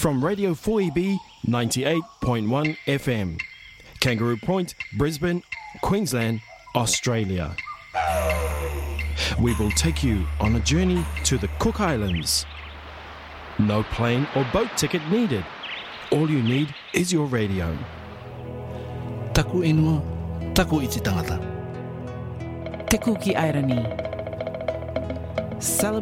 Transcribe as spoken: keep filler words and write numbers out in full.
From Radio four E B ninety-eight point one F M, Kangaroo Point, Brisbane, Queensland, Australia. We will take you on a journey to the Cook Islands. No plane or boat ticket needed. All you need is your radio. Taku inua, taku iti tangata. Te kuki airani. Celebrate